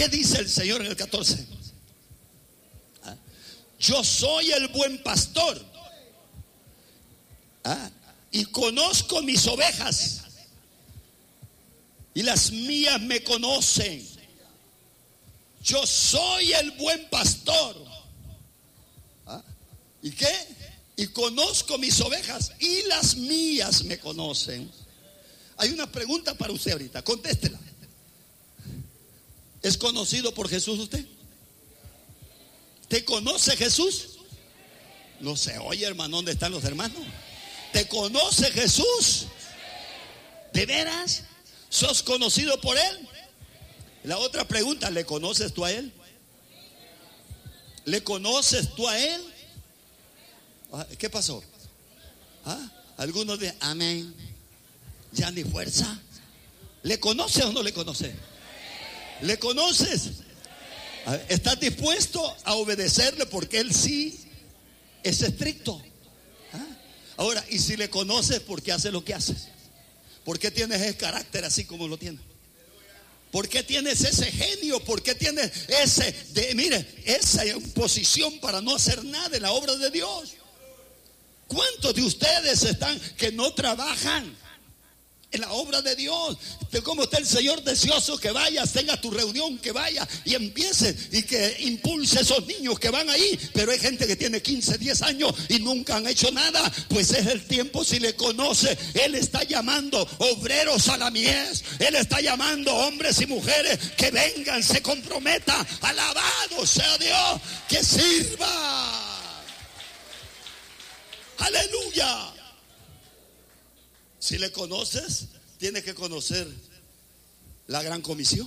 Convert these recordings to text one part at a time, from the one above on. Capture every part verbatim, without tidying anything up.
¿Qué dice el Señor en el catorce? ¿Ah? Yo soy el buen pastor. ¿Ah? Y conozco mis ovejas. Y las mías me conocen. Yo soy el buen pastor. ¿Ah? ¿Y qué? Y conozco mis ovejas y las mías me conocen. Hay una pregunta para usted ahorita, contéstela. ¿Es conocido por Jesús usted? ¿Te conoce Jesús? No se oye, hermano, ¿dónde están los hermanos? ¿Te conoce Jesús? ¿De veras? ¿Sos conocido por Él? La otra pregunta, ¿le conoces tú a Él? ¿Le conoces tú a Él? ¿Qué pasó? ¿Ah? Algunos dicen, amén. Ya ni fuerza. ¿Le conoce o no le conoce? ¿Le conoces? ¿Estás dispuesto a obedecerle porque Él sí es estricto? ¿Ah? Ahora, y si le conoces, ¿por qué hace lo que haces? ¿Por qué tienes ese carácter así como lo tienes? ¿Por qué tienes ese genio? ¿Por qué tienes ese, de, mire, esa posición para no hacer nada en la obra de Dios? ¿Cuántos de ustedes están que no trabajan en la obra de Dios? Como está el Señor deseoso que vayas, tenga tu reunión, que vaya y empiece y que impulse a esos niños que van ahí. Pero hay gente que tiene quince, diez años y nunca han hecho nada. Pues es el tiempo, si le conoce. Él está llamando obreros a la mies. Él está llamando hombres y mujeres que vengan, se comprometan. Alabado sea Dios, que sirva. Aleluya. Si le conoces, tienes que conocer la gran comisión.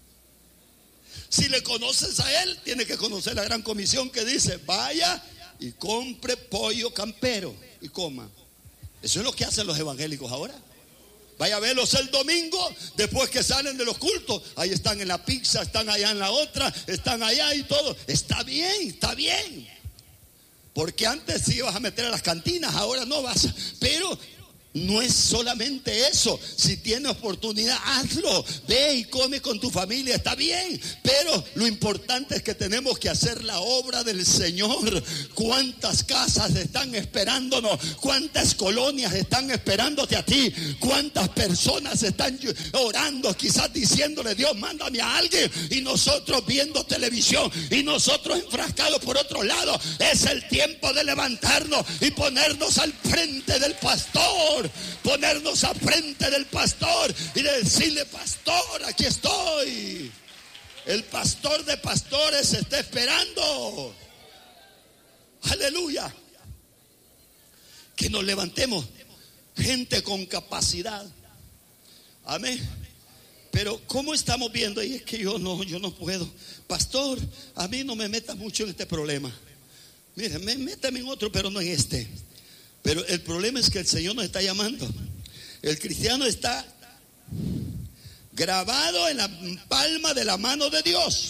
Si le conoces a Él, tienes que conocer la gran comisión que dice, vaya y compre pollo campero y coma. Eso es lo que hacen los evangélicos ahora. Vaya a verlos el domingo, después que salen de los cultos. Ahí están en la pizza, están allá en la otra, están allá y todo. Está bien, está bien. Porque antes sí ibas a meter a las cantinas, ahora no vas. Pero no es solamente eso. Si tienes oportunidad, hazlo. Ve y come con tu familia, está bien. Pero lo importante es que tenemos que hacer la obra del Señor. ¿Cuántas casas están esperándonos? ¿Cuántas colonias están esperándote a ti? ¿Cuántas personas están orando, quizás diciéndole, Dios, mándame a alguien? Y nosotros viendo televisión y nosotros enfrascados por otro lado. Es el tiempo de levantarnos y ponernos al frente del pastor. Ponernos al frente del pastor y decirle, pastor, aquí estoy. El pastor de pastores está esperando. Aleluya. Que nos levantemos, gente con capacidad. Amén. Pero ¿cómo estamos viendo? Y es que yo no, yo no puedo. Pastor, a mí no me metas mucho en este problema. Mire, métame en otro, pero no en este. Pero el problema es que el Señor nos está llamando. El cristiano está grabado en la palma de la mano de Dios.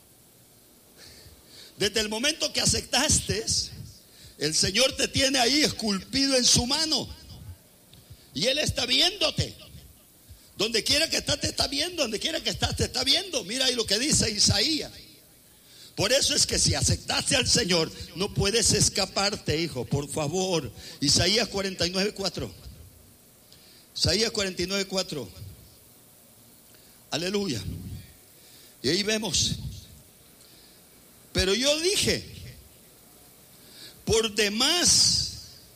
Desde el momento que aceptaste, el Señor te tiene ahí esculpido en su mano. Y Él está viéndote. Donde quiera que estás te está viendo. Donde quiera que estás te está viendo. Mira ahí lo que dice Isaías. Por eso es que si aceptaste al Señor, no puedes escaparte, hijo, por favor. Isaías cuarenta y nueve, cuatro. Isaías cuarenta y nueve, cuatro. Aleluya. Y ahí vemos. Pero yo dije, por demás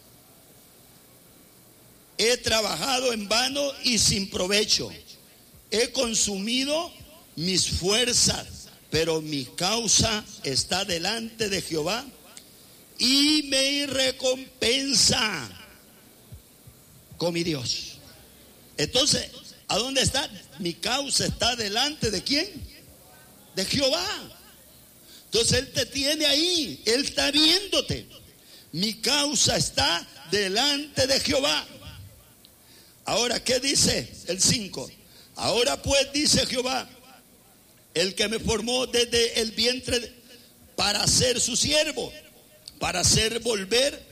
he trabajado en vano y sin provecho. He consumido mis fuerzas. Pero mi causa está delante de Jehová y me recompensa con mi Dios. Entonces, ¿a dónde está? Mi causa está delante de ¿quién? De Jehová. Entonces Él te tiene ahí, Él está viéndote. Mi causa está delante de Jehová. Ahora, ¿qué dice el cinco? Ahora pues dice Jehová, el que me formó desde el vientre para ser su siervo, para hacer volver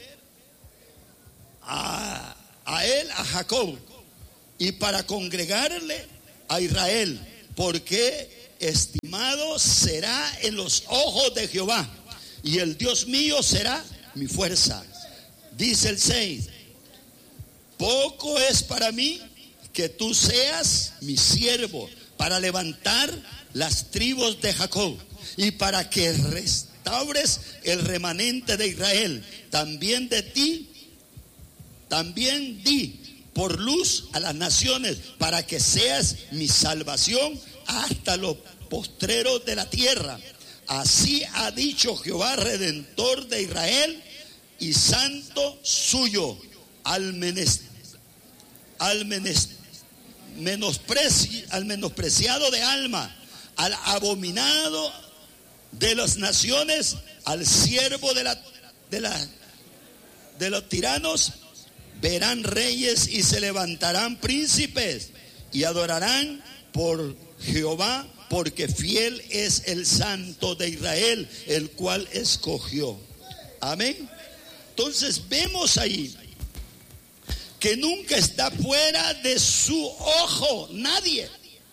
a, a él, a Jacob, y para congregarle a Israel. ¿Por qué estimar pecado será en los ojos de Jehová, y el Dios mío será mi fuerza. Dice el seis: poco es para mí que tú seas mi siervo para levantar las tribus de Jacob y para que restaures el remanente de Israel. También de ti, también di por luz a las naciones, para que seas mi salvación hasta los postreros de la tierra. Así ha dicho Jehová, Redentor de Israel y Santo suyo, al, menes, al, menes, menospreci, al menospreciado de alma, al abominado de las naciones, al siervo de, la, de, la, de los tiranos. Verán reyes y se levantarán príncipes y adorarán por Jehová, porque fiel es el Santo de Israel, el cual escogió. Amén. Entonces vemos ahí que nunca está fuera de su ojo nadie.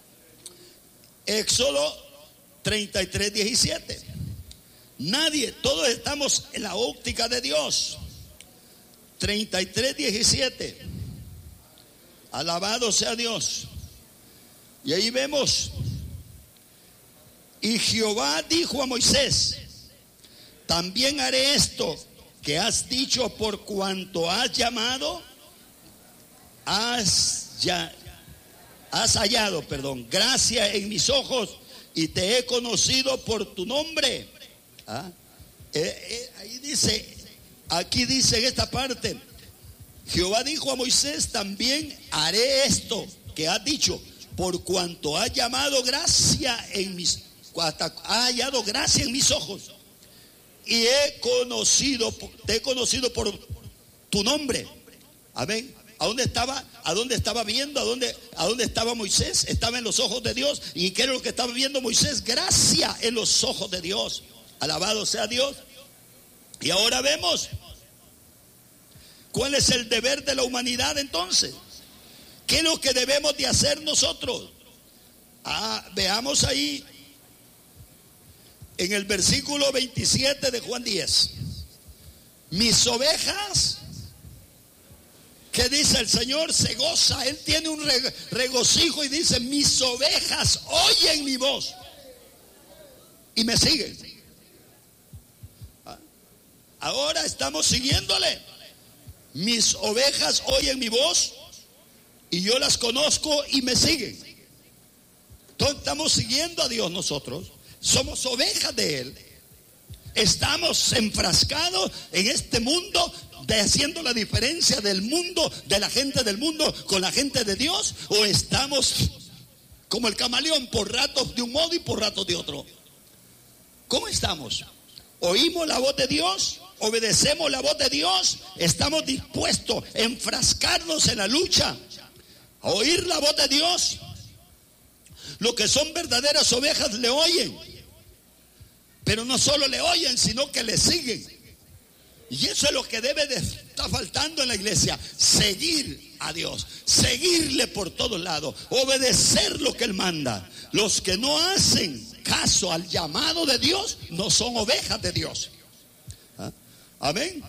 Éxodo treinta y tres, diecisiete. Nadie, todos estamos en la óptica de Dios. treinta y tres, diecisiete. Alabado sea Dios. Y ahí vemos: y Jehová dijo a Moisés: también haré esto que has dicho, por cuanto has llamado, has ya, has hallado, perdón, gracia en mis ojos, y te he conocido por tu nombre. ¿Ah? Eh, eh, ahí dice, aquí dice en esta parte: Jehová dijo a Moisés: también haré esto que has dicho, por cuanto has llamado gracia en mis, hasta ha hallado gracia en mis ojos, y he conocido, te he conocido por tu nombre. Amén. ¿A dónde estaba? ¿A dónde estaba viendo? ¿A dónde, a dónde estaba Moisés? Estaba en los ojos de Dios. ¿Y qué era lo que estaba viendo Moisés? Gracia en los ojos de Dios. Alabado sea Dios. Y ahora vemos cuál es el deber de la humanidad entonces. ¿Qué es lo que debemos de hacer nosotros? Ah, veamos ahí en el versículo veintisiete de Juan diez. Mis ovejas, ¿qué dice el Señor? Se goza, Él tiene un regocijo y dice: mis ovejas oyen mi voz y me siguen. Ahora estamos siguiéndole. Mis ovejas oyen mi voz y yo las conozco y me siguen. Entonces estamos siguiendo a Dios nosotros. Somos ovejas de Él. Estamos enfrascados en este mundo, de haciendo la diferencia del mundo, de la gente del mundo con la gente de Dios, o estamos como el camaleón, por ratos de un modo y por ratos de otro. ¿Cómo estamos? ¿Oímos la voz de Dios? ¿Obedecemos la voz de Dios? ¿Estamos dispuestos a enfrascarnos en la lucha, a oír la voz de Dios? Los que son verdaderas ovejas le oyen, pero no solo le oyen, sino que le siguen. Y eso es lo que debe de estar faltando en la iglesia: seguir a Dios, seguirle por todos lados, obedecer lo que Él manda. Los que no hacen caso al llamado de Dios no son ovejas de Dios. ¿Ah? Amén.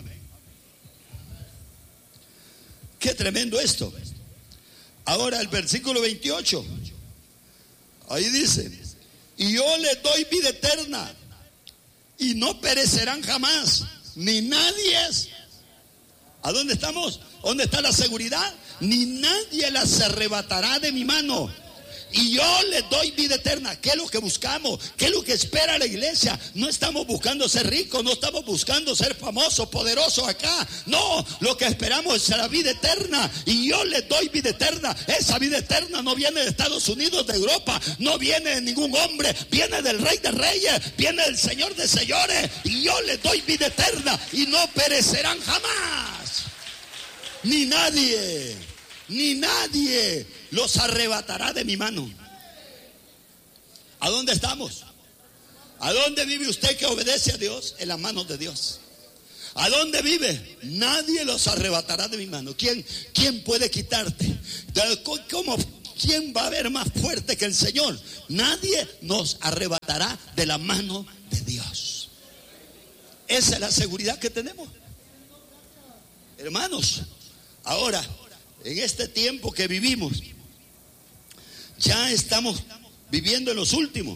Qué tremendo esto. Ahora el versículo veintiocho, ahí dice: y yo les doy vida eterna y no perecerán jamás, ni nadie es. ¿A dónde estamos? ¿Dónde está la seguridad? Ni nadie las arrebatará de mi mano. Y yo les doy vida eterna. ¿Qué es lo que buscamos? ¿Qué es lo que espera la iglesia? No estamos buscando ser ricos, no estamos buscando ser famosos, poderosos acá. No, lo que esperamos es la vida eterna. Y yo les doy vida eterna. Esa vida eterna no viene de Estados Unidos, de Europa, no viene de ningún hombre, viene del Rey de Reyes, viene del Señor de Señores. Y yo les doy vida eterna y no perecerán jamás. Ni nadie, ni nadie los arrebatará de mi mano. ¿A dónde estamos? ¿A dónde vive usted que obedece a Dios? En las manos de Dios. ¿A dónde vive? Nadie los arrebatará de mi mano. ¿Quién, quién puede quitarte? ¿Cómo ¿quién va a haber más fuerte que el Señor? Nadie nos arrebatará de la mano de Dios. Esa es la seguridad que tenemos. Hermanos, ahora, en este tiempo que vivimos, ya estamos viviendo en los últimos.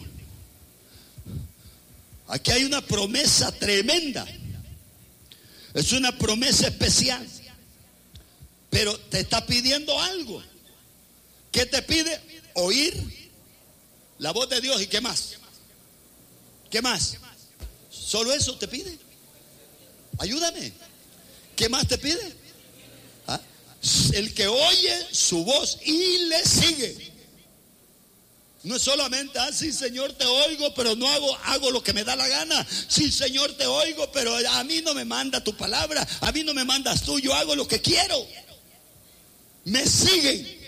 Aquí hay una promesa tremenda. Es una promesa especial. Pero te está pidiendo algo. ¿Qué te pide? Oír la voz de Dios. ¿Y qué más? ¿Qué más? ¿Solo eso te pide? Ayúdame. ¿Qué más te pide? ¿Ah? El que oye su voz y le sigue. No es solamente, ah, sí, Señor, te oigo, pero no hago, hago lo que me da la gana. Sí, Señor, te oigo, pero a mí no me manda tu palabra, a mí no me mandas tú, yo hago lo que quiero. Me siguen.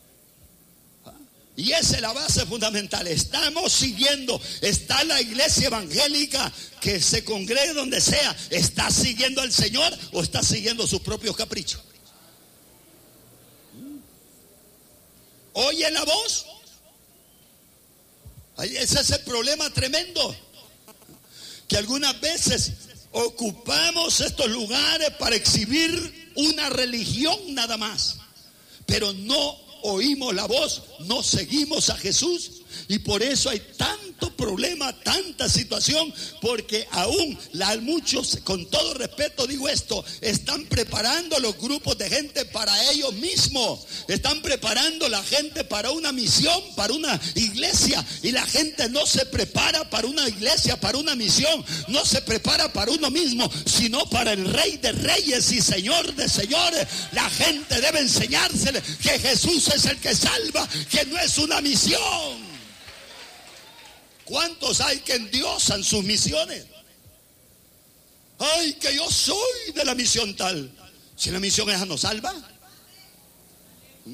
Y esa es la base fundamental. Estamos siguiendo. Está la iglesia evangélica que se congregue donde sea. ¿Está siguiendo al Señor o está siguiendo sus propios caprichos? ¿Oye la voz? Ese es el problema tremendo. Que algunas veces ocupamos estos lugares para exhibir una religión nada más. Pero no oímos la voz, no seguimos a Jesús. Y por eso hay tanto problema, tanta situación, porque aún la, muchos, con todo respeto digo esto, están preparando los grupos de gente para ellos mismos. Están preparando la gente para una misión, para una iglesia. Y la gente no se prepara para una iglesia, para una misión. No se prepara para uno mismo, sino para el Rey de Reyes y Señor de Señores. La gente debe enseñársele que Jesús es el que salva, que no es una misión. ¿Cuántos hay que endiosan sus misiones? Ay, que yo soy de la misión tal. Si la misión esa no salva. ¿Mm?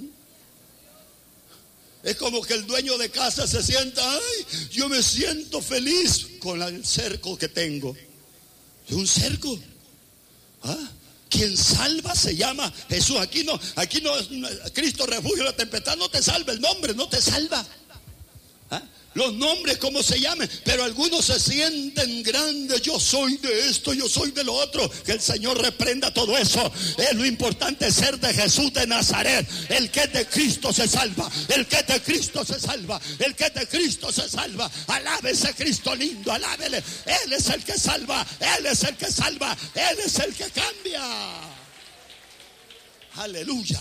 Es como que el dueño de casa se sienta, ay, yo me siento feliz con el cerco que tengo. ¿Es un cerco? ¿Ah? Quien salva se llama Jesús. Aquí no, aquí no, Cristo refugio en la tempestad no te salva, el nombre no te salva. ¿Ah? Los nombres como se llamen, pero algunos se sienten grandes. Yo soy de esto, yo soy de lo otro. Que el Señor reprenda todo eso. Es lo importante, ser de Jesús de Nazaret. El que es de Cristo se salva. El que es de Cristo se salva. El que es de Cristo se salva. Alábese Cristo lindo, alábele. Él es el que salva. Él es el que salva. Él es el que cambia. Aleluya.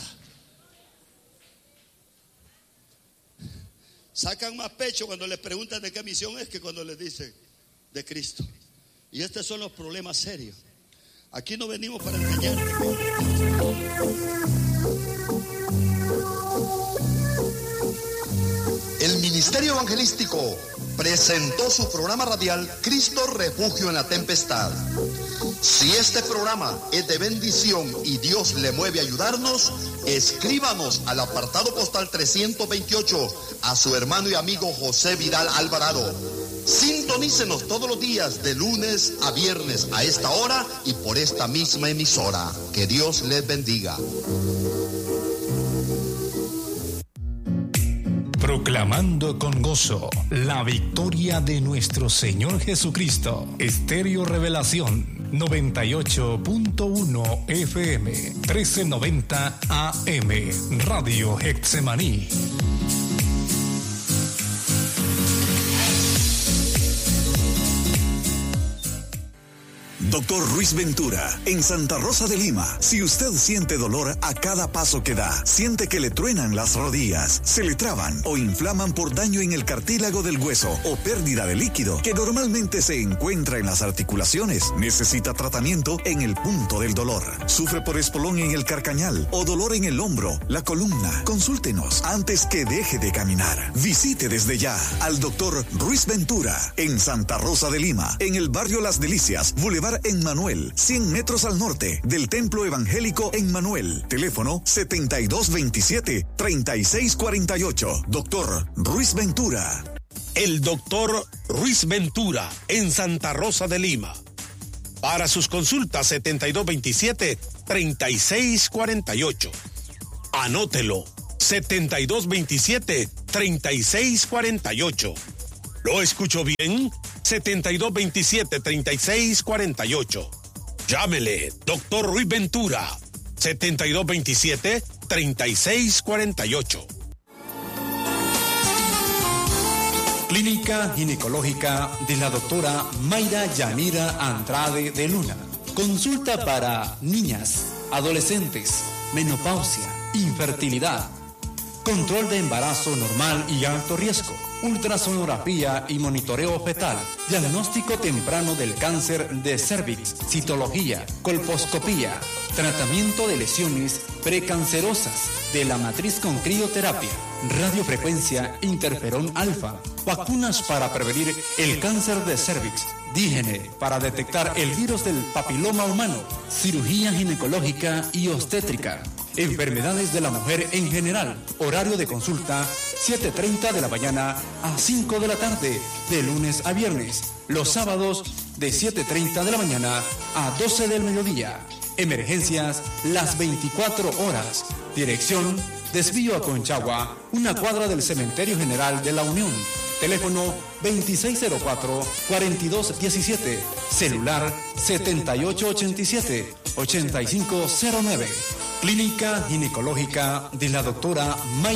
Sacan más pecho cuando les preguntan de qué misión es que cuando les dicen de Cristo. Y estos son los problemas serios. Aquí no venimos para engañar. El Ministerio Evangelístico presentó su programa radial Cristo Refugio en la Tempestad. Si este programa es de bendición y Dios le mueve a ayudarnos, escríbanos al apartado postal trescientos veintiocho a su hermano y amigo José Vidal Alvarado. Sintonícenos todos los días de lunes a viernes a esta hora y por esta misma emisora. Que Dios les bendiga. Proclamando con gozo la victoria de nuestro Señor Jesucristo. Estéreo Revelación noventa y ocho punto uno F M, trece noventa A M, Radio Getsemaní. Doctor Ruiz Ventura, en Santa Rosa de Lima. Si usted siente dolor a cada paso que da, siente que le truenan las rodillas, se le traban o inflaman por daño en el cartílago del hueso o pérdida de líquido que normalmente se encuentra en las articulaciones, necesita tratamiento en el punto del dolor. Sufre por espolón en el carcañal o dolor en el hombro, la columna. Consúltenos antes que deje de caminar. Visite desde ya al doctor Ruiz Ventura en Santa Rosa de Lima, en el barrio Las Delicias, Boulevard en Manuel, cien metros al norte del Templo Evangélico en Manuel. Teléfono setenta y dos veintisiete, treinta y seis cuarenta y ocho. Doctor Ruiz Ventura. El doctor Ruiz Ventura en Santa Rosa de Lima. Para sus consultas setenta y dos veintisiete, treinta y seis cuarenta y ocho. Anótelo. setenta y dos veintisiete, treinta y seis cuarenta y ocho. ¿Lo escucho bien? setenta y dos veintisiete, treinta y seis cuarenta y ocho. Llámele, doctor Ruiz Ventura, setenta y dos veintisiete, treinta y seis cuarenta y ocho. Clínica Ginecológica de la doctora Mayra Yanira Andrade de Luna. Consulta para niñas, adolescentes, menopausia, infertilidad, control de embarazo normal y alto riesgo, ultrasonografía y monitoreo fetal, diagnóstico temprano del cáncer de cervix, citología, colposcopía, tratamiento de lesiones precancerosas de la matriz con crioterapia, radiofrecuencia, interferón alfa, vacunas para prevenir el cáncer de cervix, dígene para detectar el virus del papiloma humano, cirugía ginecológica y obstétrica, enfermedades de la mujer en general. Horario de consulta siete y treinta de la mañana a cinco de la tarde, de lunes a viernes. Los sábados de siete y treinta de la mañana a doce del mediodía. Emergencias las veinticuatro horas. Dirección: Desvío a Conchagua, una cuadra del Cementerio General de la Unión. Teléfono veintiséis cero cuatro, cuarenta y dos diecisiete. Celular setenta y ocho ochenta y siete, ochenta y cinco cero nueve. Clínica Ginecológica de la doctora Mayra